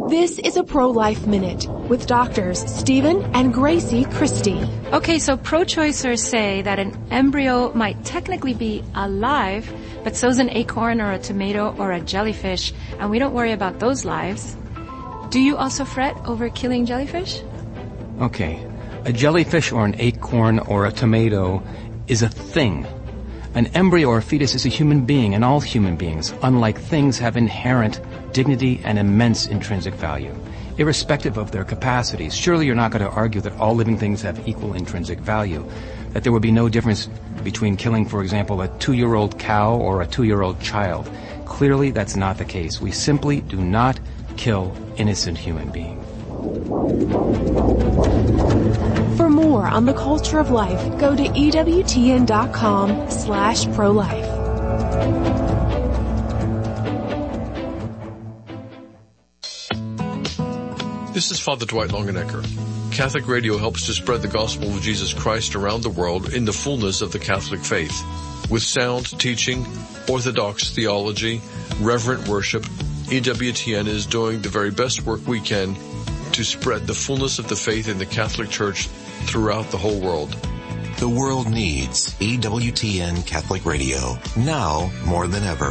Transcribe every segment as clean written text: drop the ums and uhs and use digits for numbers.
This is a Pro-Life Minute with doctors Stephen and Gracie Christie. Okay, so pro-choicers say that an embryo might technically be alive, but so's an acorn or a tomato or a jellyfish, and we don't worry about those lives. Do you also fret over killing jellyfish? Okay, a jellyfish or an acorn or a tomato is a thing. An embryo or a fetus is a human being, and all human beings, unlike things, have inherent dignity and immense intrinsic value, irrespective of their capacities. Surely you're not going to argue that all living things have equal intrinsic value, that there would be no difference between killing, for example, a 2-year-old cow or a 2-year-old child. Clearly, that's not the case. We simply do not kill innocent human beings. For more on the culture of life, go to EWTN.com/pro-life. This is Father Dwight Longenecker. Catholic Radio helps to spread the gospel of Jesus Christ around the world in the fullness of the Catholic faith. With sound teaching, orthodox theology, reverent worship, EWTN is doing the very best work we can to spread the fullness of the faith in the Catholic Church throughout the whole world. The world needs EWTN Catholic Radio, now more than ever.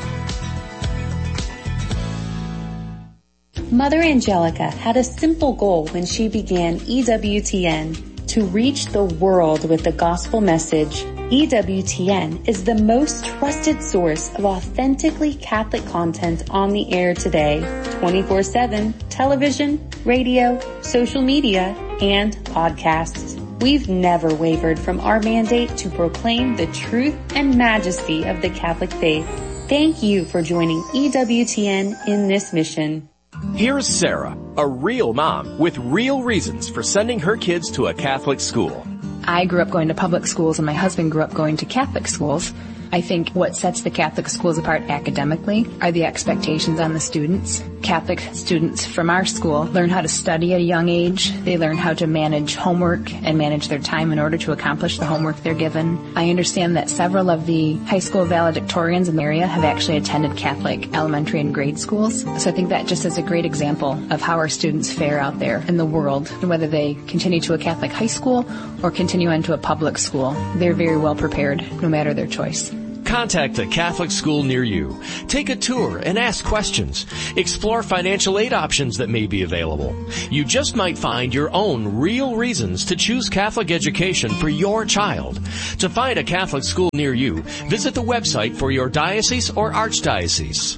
Mother Angelica had a simple goal when she began EWTN: to reach the world with the gospel message. EWTN is the most trusted source of authentically Catholic content on the air today, 24/7, television, radio, social media, and podcasts. We've never wavered from our mandate to proclaim the truth and majesty of the Catholic faith. Thank you for joining EWTN in this mission. Here's Sarah, a real mom with real reasons for sending her kids to a Catholic school. I grew up going to public schools and my husband grew up going to Catholic schools. I think what sets the Catholic schools apart academically are the expectations on the students. Catholic students from our school learn how to study at a young age. They learn how to manage homework and manage their time in order to accomplish the homework they're given. I understand that several of the high school valedictorians in the area have actually attended Catholic elementary and grade schools. So I think that just is a great example of how our students fare out there in the world, and whether they continue to a Catholic high school or continue on to a public school. They're very well prepared, no matter their choice. Contact a Catholic school near you. Take a tour and ask questions. Explore financial aid options that may be available. You just might find your own real reasons to choose Catholic education for your child. To find a Catholic school near you, visit the website for your diocese or archdiocese.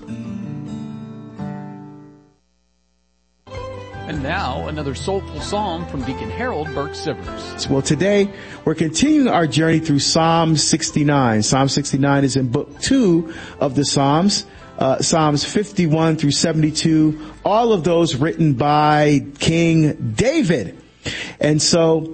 And now, another soulful psalm from Deacon Harold Burke-Sivers. Well, today, we're continuing our journey through Psalm 69. Psalm 69 is in Book 2 of the Psalms. Psalms 51 through 72, all of those written by King David. And so,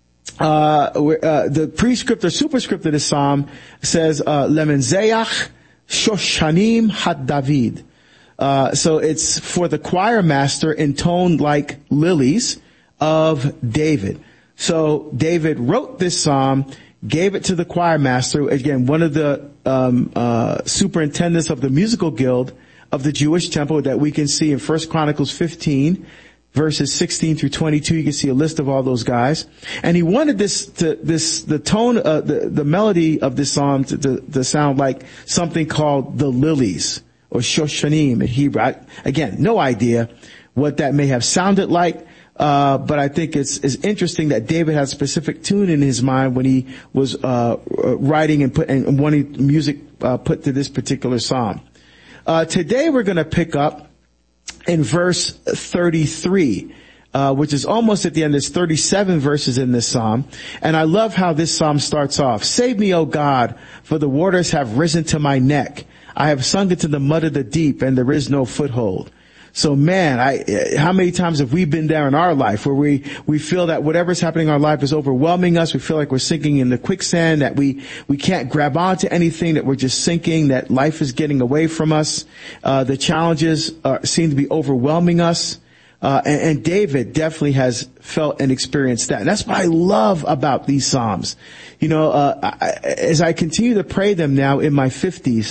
the prescript or superscript of the Psalm says, Lemenzeach Shoshanim Had David. So it's for the choir master intoned like lilies of David. So David wrote this psalm, gave it to the choir master, again, one of the superintendents of the musical guild of the Jewish temple that we can see in 1 Chronicles 15, verses 16 through 22. You can see a list of all those guys. And he wanted the tone, the melody of this psalm to sound like something called the lilies, or Shoshanim in Hebrew. Again, no idea what that may have sounded like, but I think it's interesting that David had a specific tune in his mind when he was writing and wanting music put to this particular psalm. Today we're going to pick up in verse 33, which is almost at the end. There's 37 verses in this psalm, and I love how this psalm starts off. Save me, O God, for the waters have risen to my neck. I have sunk into the mud of the deep, and there is no foothold. So man, how many times have we been there in our life where we feel that whatever's happening in our life is overwhelming us? We feel like we're sinking in the quicksand, that we can't grab onto anything, that we're just sinking, that life is getting away from us. The challenges seem to be overwhelming us. And David definitely has felt and experienced that. And that's what I love about these Psalms. You know, as I continue to pray them now in my 50s,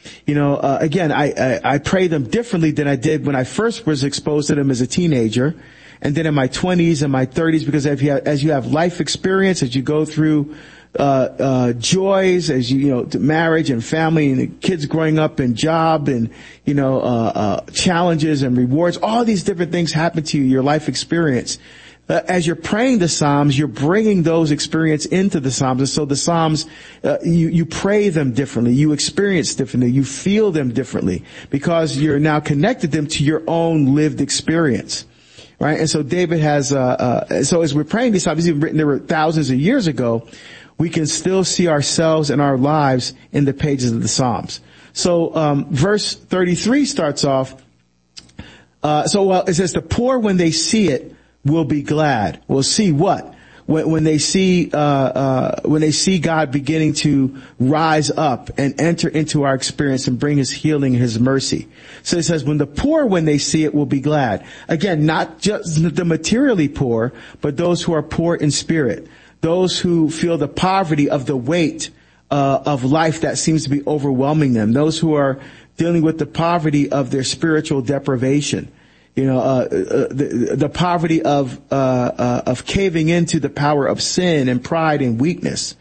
Again, I pray them differently than I did when I first was exposed to them as a teenager, and then in my 20s and my 30s, because as you have life experience, as you go through joys, as marriage and family and the kids growing up and job and challenges and rewards, all these different things happen to you, your life experience. As you're praying the Psalms, you're bringing those experience into the Psalms. And so the Psalms, you pray them differently, you experience differently, you feel them differently, because you're now connected them to your own lived experience. Right? And so David has, so as we're praying these Psalms, even written there were thousands of years ago, we can still see ourselves and our lives in the pages of the Psalms. So, verse 33 starts off, it says, the poor when they see it will be glad. Will see what? When they see God beginning to rise up and enter into our experience and bring his healing and his mercy. So it says, when the poor, when they see it, will be glad. Again, not just the materially poor, but those who are poor in spirit. Those who feel the poverty of the weight of life that seems to be overwhelming them. Those who are dealing with the poverty of their spiritual deprivation. The poverty of caving into the power of sin and pride and weakness.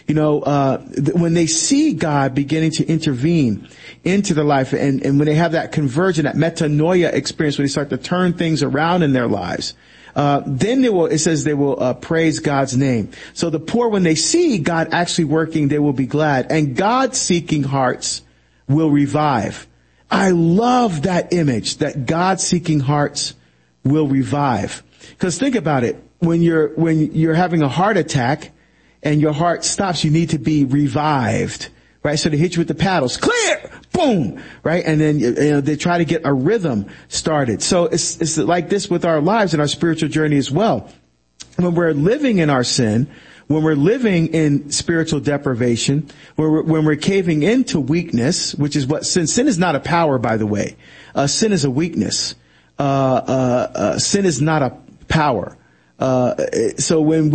When they see God beginning to intervene into their life, and when they have that conversion, that metanoia experience, when they start to turn things around in their lives, then they will praise God's name. So the poor, when they see God actually working, they will be glad, and God-seeking hearts will revive. I love that image, that God-seeking hearts will revive. Because think about it, when you're having a heart attack and your heart stops, you need to be revived, right? So they hit you with the paddles, clear, boom, right? And then they try to get a rhythm started. So it's like this with our lives and our spiritual journey as well. When we're living in our sin, when we're living in spiritual deprivation, when we're caving into weakness, which is what sin is not a power, by the way. Sin is a weakness. Sin is not a power. So when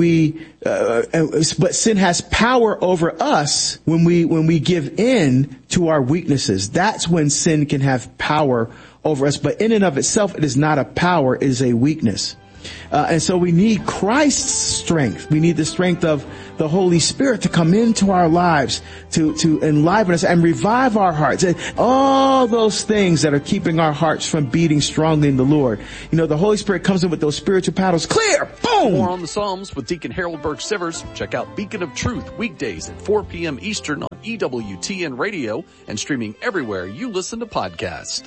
but sin has power over us when we give in to our weaknesses. That's when sin can have power over us. But in and of itself, it is not a power, it is a weakness. And so we need Christ's strength. We need the strength of the Holy Spirit to come into our lives, to enliven us and revive our hearts. And all those things that are keeping our hearts from beating strongly in the Lord. The Holy Spirit comes in with those spiritual paddles. Clear! Boom! More on the Psalms with Deacon Harold Burke-Sivers. Check out Beacon of Truth weekdays at 4 p.m. Eastern on EWTN Radio and streaming everywhere you listen to podcasts.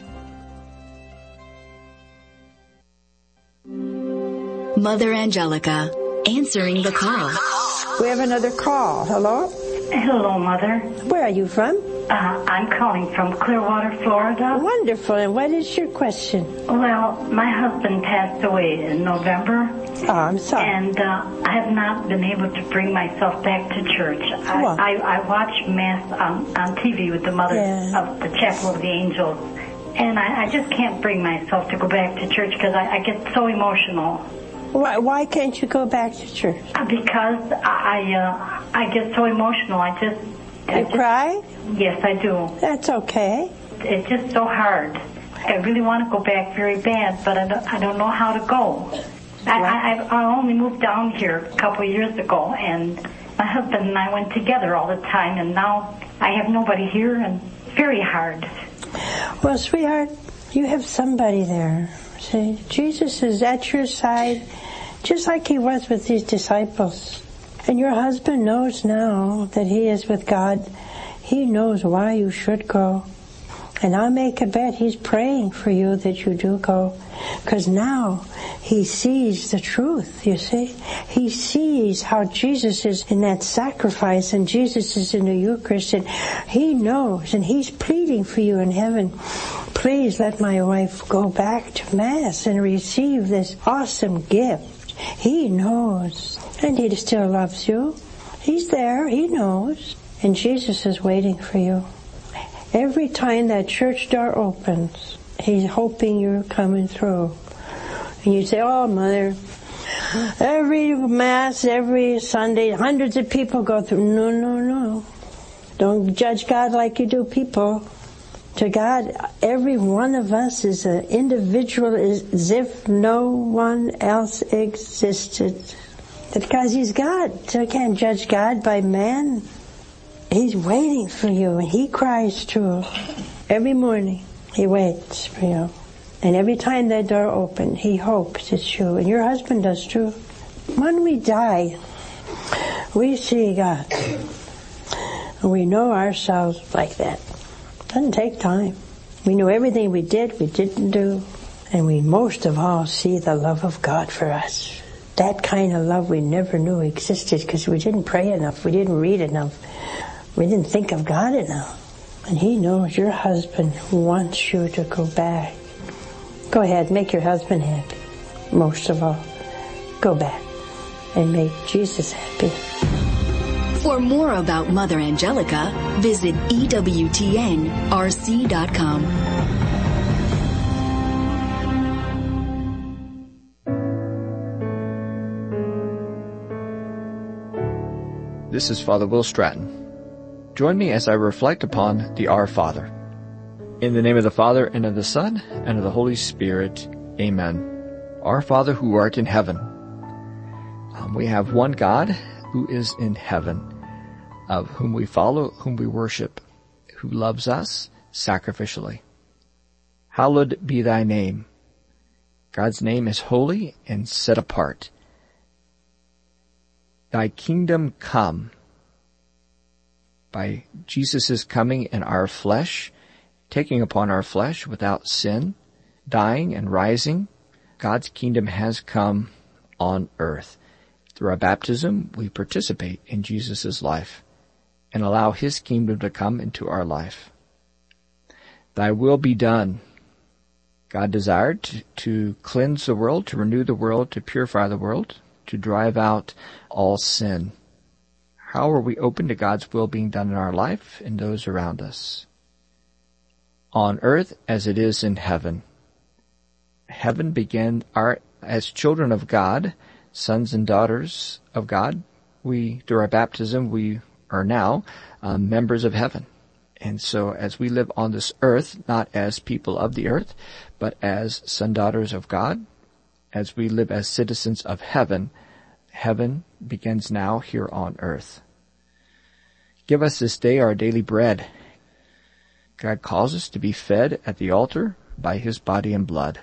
Mother Angelica, answering the call. We have another call. Hello? Hello, Mother. Where are you from? I'm calling from Clearwater, Florida. Wonderful. And what is your question? Well, my husband passed away in November. Oh, I'm sorry. And I have not been able to bring myself back to church. I watch Mass on TV with the Mother of the Chapel of the Angels. And I just can't bring myself to go back to church because I get so emotional. Why can't you go back to church? Because I get so emotional. You cry? Yes, I do. That's okay. It's just so hard. I really want to go back very bad, but I don't know how to go. I only moved down here a couple of years ago, and my husband and I went together all the time, and now I have nobody here, and it's very hard. Well, sweetheart, you have somebody there. See, Jesus is at your side, just like he was with his disciples. And your husband knows now that he is with God. He knows why you should go. And I'll make a bet he's praying for you that you do go. Because now he sees the truth, you see. He sees how Jesus is in that sacrifice and Jesus is in the Eucharist. And he knows and he's pleading for you in heaven. Please let my wife go back to Mass and receive this awesome gift. He knows. And he still loves you. He's there. He knows. And Jesus is waiting for you. Every time that church door opens, he's hoping you're coming through. And you say, oh, Mother, every Mass, every Sunday, hundreds of people go through. No. Don't judge God like you do people. To God, every one of us is an individual, as if no one else existed. Because He's God, so you can't judge God by man. He's waiting for you, and He cries too. Every morning, He waits for you. And every time that door opens, He hopes it's you. And your husband does too. When we die, we see God. And we know ourselves like that. It doesn't take time. We know everything we did, we didn't do. And we most of all see the love of God for us. That kind of love we never knew existed because we didn't pray enough, we didn't read enough, we didn't think of God enough. And He knows your husband wants you to go back. Go ahead, make your husband happy. Most of all, go back and make Jesus happy. For more about Mother Angelica, visit EWTNRC.com. This is Father Will Stratton. Join me as I reflect upon the Our Father. In the name of the Father, and of the Son, and of the Holy Spirit. Amen. Our Father who art in heaven. We have one God who is in heaven, of whom we follow, whom we worship, who loves us sacrificially. Hallowed be thy name. God's name is holy and set apart. Thy kingdom come. By Jesus' coming in our flesh, taking upon our flesh without sin, dying and rising, God's kingdom has come on earth. Through our baptism, we participate in Jesus' life and allow His kingdom to come into our life. Thy will be done. God desired to cleanse the world, to renew the world, to purify the world, to drive out all sin. How are we open to God's will being done in our life and those around us? On earth as it is in heaven. Heaven began as children of God, sons and daughters of God. Through our baptism, we are now members of heaven. And so as we live on this earth, not as people of the earth, but as sons, daughters of God, as we live as citizens of heaven, heaven begins now here on earth. Give us this day our daily bread. God calls us to be fed at the altar by His body and blood.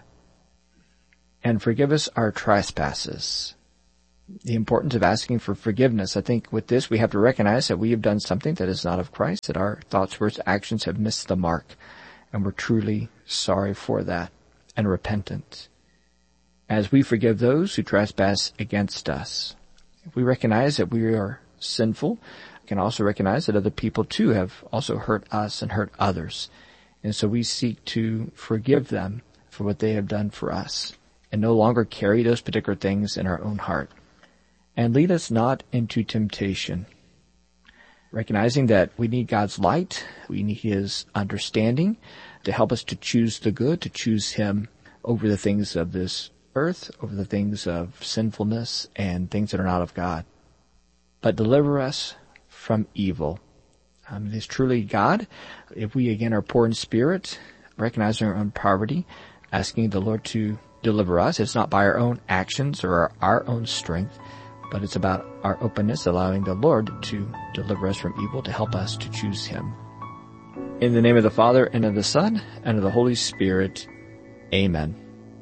And forgive us our trespasses. The importance of asking for forgiveness. I think with this we have to recognize that we have done something that is not of Christ, that our thoughts, words, actions have missed the mark. And we're truly sorry for that and repentant. As we forgive those who trespass against us. If we recognize that we are sinful, we can also recognize that other people too have also hurt us and hurt others. And so we seek to forgive them for what they have done for us and no longer carry those particular things in our own heart. And lead us not into temptation. Recognizing that we need God's light, we need His understanding to help us to choose the good, to choose Him over the things of this earth, over the things of sinfulness and things that are not of God. But deliver us from evil. It is truly God. If we again are poor in spirit, recognizing our own poverty, asking the Lord to deliver us, it's not by our own actions or our own strength, but it's about our openness, allowing the Lord to deliver us from evil, to help us to choose Him. In the name of the Father, and of the Son, and of the Holy Spirit. Amen.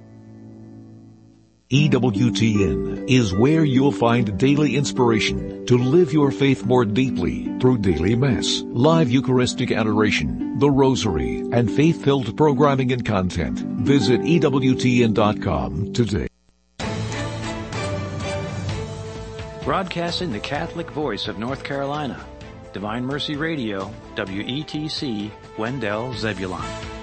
EWTN is where you'll find daily inspiration to live your faith more deeply through daily Mass, live Eucharistic adoration, the Rosary, and faith-filled programming and content. Visit EWTN.com today. Broadcasting the Catholic voice of North Carolina, Divine Mercy Radio, WETC, Wendell, Zebulon.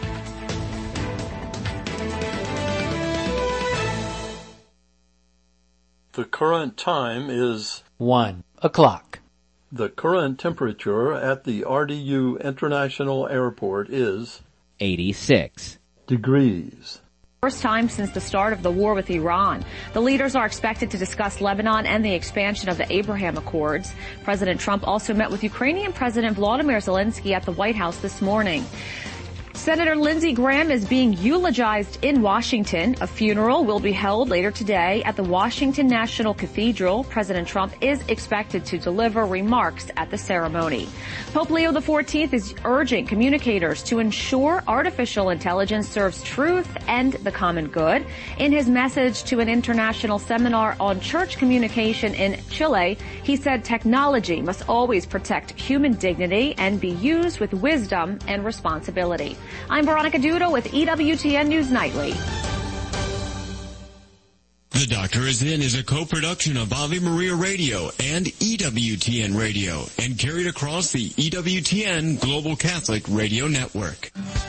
The current time is 1 o'clock. The current temperature at the RDU International Airport is 86 degrees. First time since the start of the war with Iran. The leaders are expected to discuss Lebanon and the expansion of the Abraham Accords. President Trump also met with Ukrainian President Volodymyr Zelensky at the White House this morning. Senator Lindsey Graham is being eulogized in Washington. A funeral will be held later today at the Washington National Cathedral. President Trump is expected to deliver remarks at the ceremony. Pope Leo XIV is urging communicators to ensure artificial intelligence serves truth and the common good. In his message to an international seminar on church communication in Chile, he said technology must always protect human dignity and be used with wisdom and responsibility. I'm Veronica Dudo with EWTN News Nightly. The Doctor Is In is a co-production of Ave Maria Radio and EWTN Radio and carried across the EWTN Global Catholic Radio Network.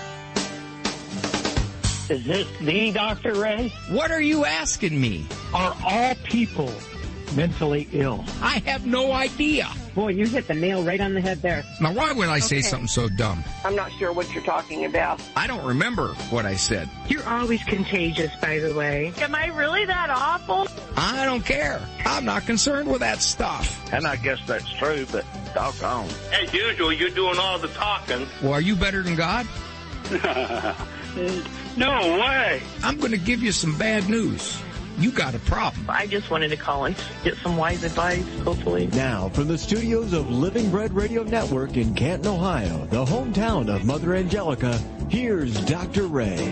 Is this the Dr. Ray? What are you asking me? Are all people mentally ill? I have no idea. Boy, you hit the nail right on the head there. Now, why would I say something so dumb? I'm not sure what you're talking about. I don't remember what I said. You're always contagious, by the way. Am I really that awful? I don't care. I'm not concerned with that stuff. And I guess that's true, but doggone. As usual, you're doing all the talking. Well, are you better than God? No way. I'm going to give you some bad news. You got a problem. I just wanted to call and get some wise advice, hopefully. Now, from the studios of Living Bread Radio Network in Canton, Ohio, the hometown of Mother Angelica, here's Dr. Ray.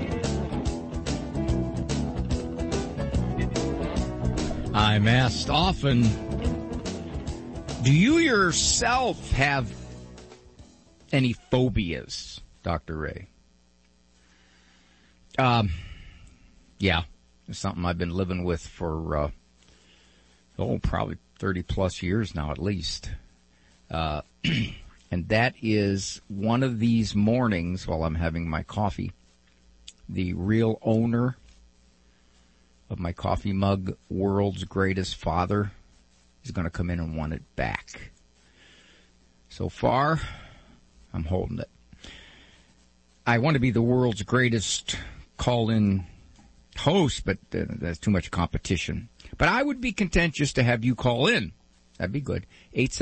I'm asked often, do you yourself have any phobias, Dr. Ray? Yeah. It's something I've been living with for, probably 30 plus years now at least. And that is one of these mornings while I'm having my coffee, the real owner of my coffee mug, world's greatest father, is going to come in and want it back. So far, I'm holding it. I want to be the world's greatest call-in host, but that's too much competition. But I would be content just to have you call in. That'd be good.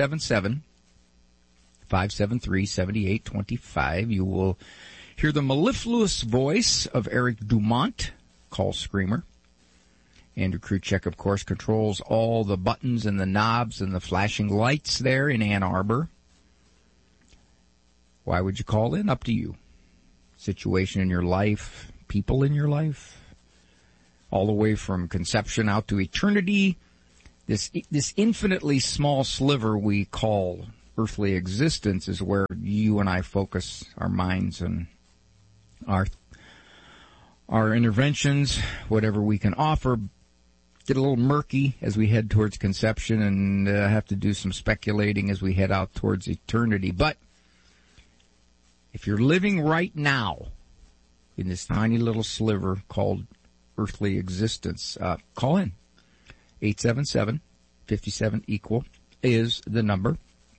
877-573-7825. You will hear the mellifluous voice of Eric Dumont, call screamer. Andrew Kruchek, of course, controls all the buttons and the knobs and the flashing lights there in Ann Arbor. Why would you call in? Up to you. Situation in your life, people in your life, all the way from conception out to eternity, this infinitely small sliver we call earthly existence is where you and I focus our minds and our interventions, whatever we can offer, get a little murky as we head towards conception and have to do some speculating as we head out towards eternity. But if you're living right now in this tiny little sliver called earthly existence, call in. 877-57-EQUAL is the number.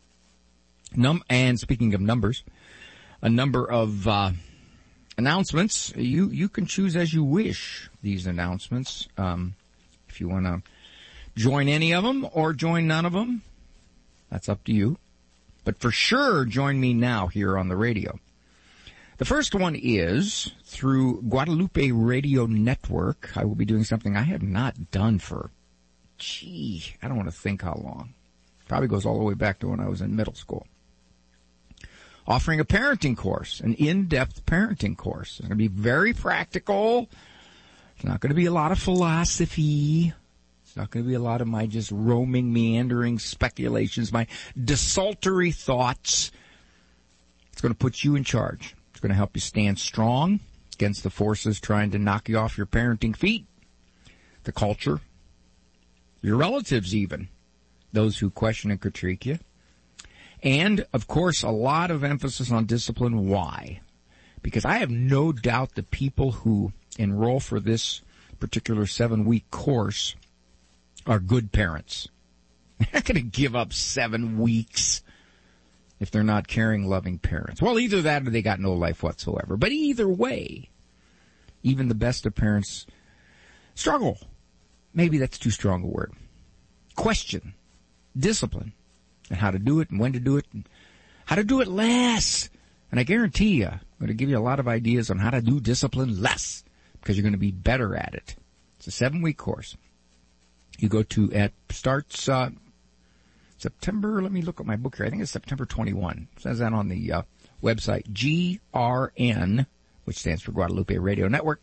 And speaking of numbers, a number of announcements. You can choose as you wish these announcements. If you want to join any of them or join none of them, that's up to you. But for sure, join me now here on the radio. The first one is through Guadalupe Radio Network. I will be doing something I have not done for, I don't want to think how long. Probably goes all the way back to when I was in middle school. Offering a parenting course, an in-depth parenting course. It's going to be very practical. It's not going to be a lot of philosophy. It's not going to be a lot of my just roaming, meandering speculations, my desultory thoughts. It's going to put you in charge. It's going to help you stand strong against the forces trying to knock you off your parenting feet, the culture, your relatives even, those who question and critique you. And, of course, a lot of emphasis on discipline. Why? Because I have no doubt the people who enroll for this particular 7-week course are good parents. They're not going to give up 7 weeks if they're not caring, loving parents. Well, either that or they got no life whatsoever. But either way, even the best of parents struggle. Maybe that's too strong a word. Question discipline and how to do it and when to do it and how to do it less And I guarantee you, I'm going to give you a lot of ideas on how to do discipline less, because you're going to be better at it. It's a 7-week course. You go to, starts September, let me look at my book here. I think it's September 21. It says that on the website, GRN, which stands for Guadalupe Radio Network,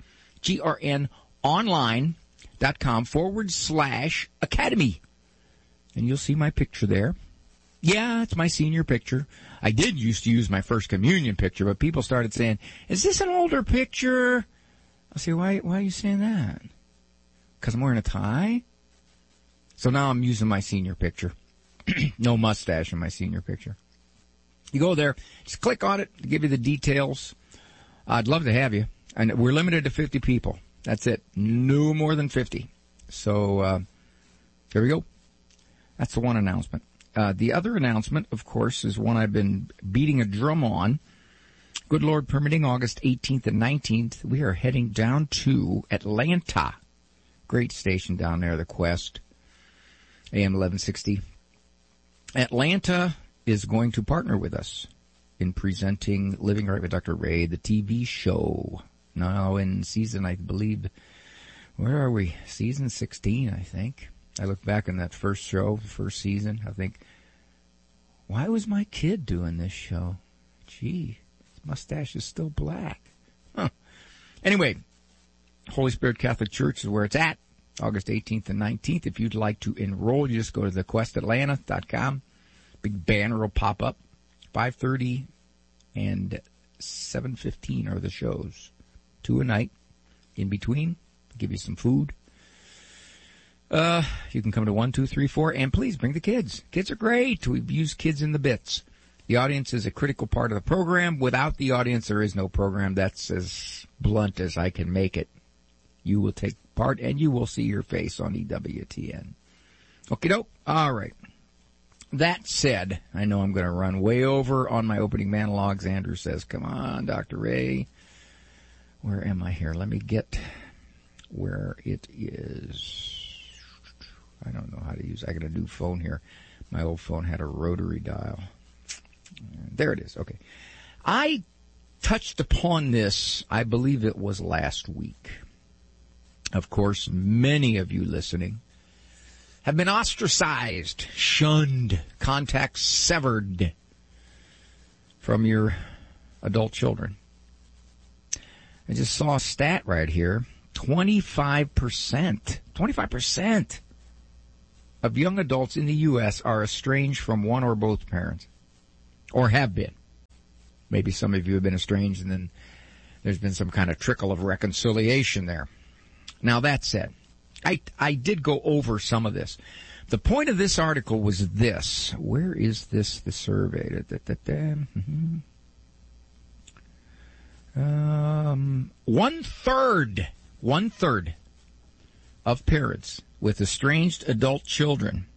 grnonline.com/academy. And you'll see my picture there. Yeah, it's my senior picture. I did used to use my first communion picture, but people started saying, is this an older picture? I say, why are you saying that? Because I'm wearing a tie? So now I'm using my senior picture. No mustache in my senior picture. You go there, just click on it to give you the details. I'd love to have you. And we're limited to 50 people. That's it. No more than 50. So, there we go. That's the one announcement. The other announcement, of course, is one I've been beating a drum on. Good Lord permitting, August 18th and 19th, we are heading down to Atlanta. Great station down there, the Quest, AM 1160. Atlanta is going to partner with us in presenting Living Right with Dr. Ray, the TV show. Now in season, I believe, where are we? Season 16, I think. I look back on that first show, first season, I think, why was my kid doing this show? Gee, his mustache is still black. Huh. Anyway, Holy Spirit Catholic Church is where it's at, August 18th and 19th. If you'd like to enroll, you just go to thequestatlanta.com. Big banner will pop up. 5:30 and 7:15 are the shows. 2 a night. In between, give you some food. You can come to 1, 2, 3, 4, and please bring the kids. Kids are great. We've used kids in the bits. The audience is a critical part of the program. Without the audience, there is no program. That's as blunt as I can make it. You will take part, and you will see your face on EWTN. Okie doke. All right. That said, I know I'm going to run way over on my opening monologues. Andrew says, come on, Dr. Ray. Where am I here? Let me get where it is. I don't know how to use it. I got a new phone here. My old phone had a rotary dial. There it is. Okay. I touched upon this, I believe it was last week. Of course, many of you listening have been ostracized, shunned, contact severed from your adult children. I just saw a stat right here. 25% of young adults in the U.S. are estranged from one or both parents, or have been. Maybe some of you have been estranged and then there's been some kind of trickle of reconciliation there. Now, that said, I did go over some of this. The point of this article was this. Where is this, the survey? 1/3 of parents with estranged adult children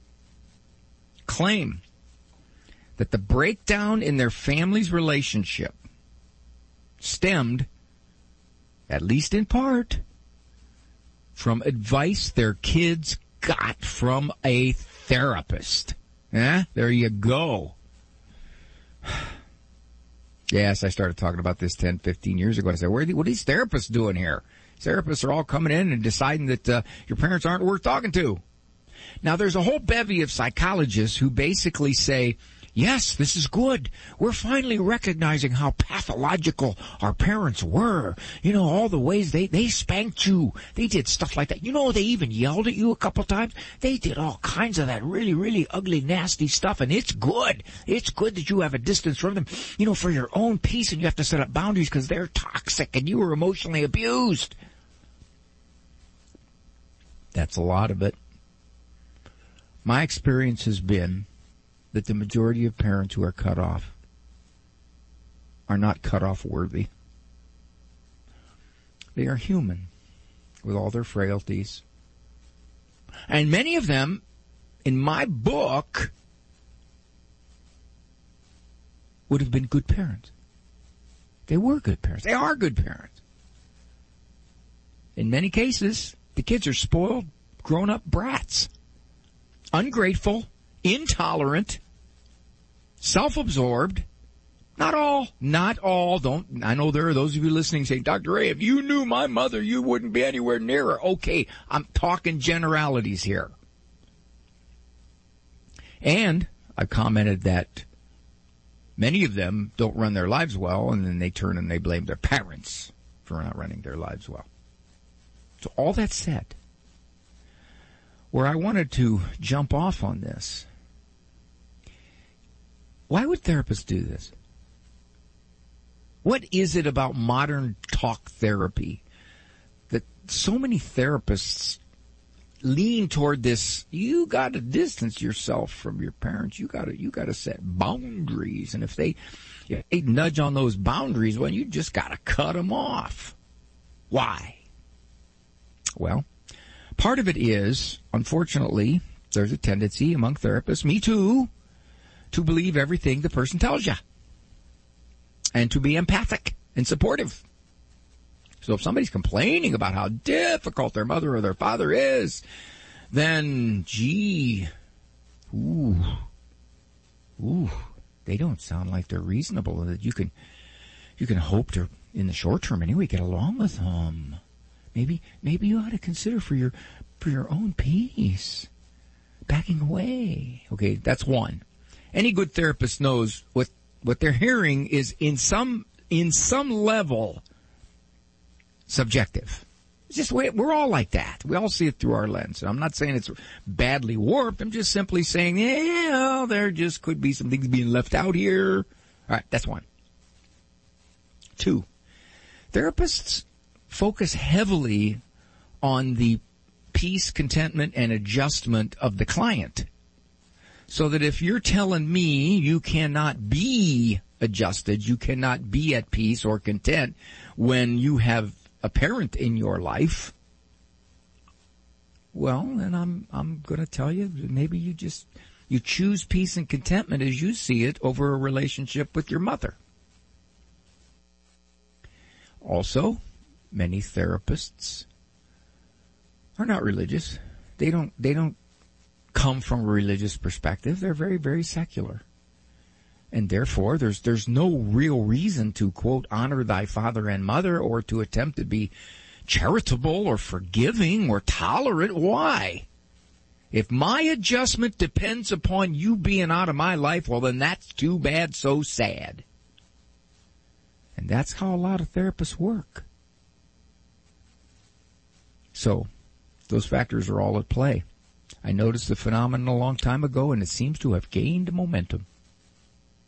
claim that the breakdown in their family's relationship stemmed, at least in part, from advice their kids got from a therapist. There you go. Yes, I started talking about this 10, 15 years ago. I said, what are these therapists doing here? Therapists are all coming in and deciding that your parents aren't worth talking to. Now, there's a whole bevy of psychologists who basically say, yes, this is good. We're finally recognizing how pathological our parents were. You know, all the ways they spanked you. They did stuff like that. You know, they even yelled at you a couple times. They did all kinds of that really, really ugly, nasty stuff, and it's good. It's good that you have a distance from them, you know, for your own peace, and you have to set up boundaries because they're toxic and you were emotionally abused. That's a lot of it. My experience has been that the majority of parents who are cut off are not cut off worthy. They are human with all their frailties. And many of them, in my book, would have been good parents. They were good parents. They are good parents. In many cases, the kids are spoiled, grown-up brats. Ungrateful, intolerant, self-absorbed, Not all. I know there are those of you listening saying, Dr. Ray, if you knew my mother, you wouldn't be anywhere near her. Okay, I'm talking generalities here. And I've commented that many of them don't run their lives well, and then they turn and they blame their parents for not running their lives well. So all that said, where I wanted to jump off on this, why would therapists do this? What is it about modern talk therapy that so many therapists lean toward this? You got to distance yourself from your parents. You got to set boundaries, and if they nudge on those boundaries, well, you just got to cut them off. Why? Well, part of it is, unfortunately, there's a tendency among therapists, me too, to believe everything the person tells you, and to be empathic and supportive. So if somebody's complaining about how difficult their mother or their father is, then, gee, they don't sound like they're reasonable, that you can hope to, in the short term anyway, get along with them. Maybe you ought to consider for your own peace, backing away. Okay, that's one. Any good therapist knows what they're hearing is in some level subjective. It's just the way we're all like that. We all see it through our lens. And I'm not saying it's badly warped. I'm just simply saying, there just could be some things being left out here. All right, that's one. Two, therapists focus heavily on the peace, contentment, and adjustment of the client. So that if you're telling me you cannot be adjusted, you cannot be at peace or content when you have a parent in your life, well, then I'm going to tell you, maybe you choose peace and contentment as you see it over a relationship with your mother. Also, many therapists are not religious. They don't come from a religious perspective. They're very, very secular. And therefore, there's no real reason to, quote, honor thy father and mother, or to attempt to be charitable or forgiving or tolerant. Why? If my adjustment depends upon you being out of my life, well, then that's too bad, so sad. And that's how a lot of therapists work. So, those factors are all at play. I noticed the phenomenon a long time ago, and it seems to have gained momentum.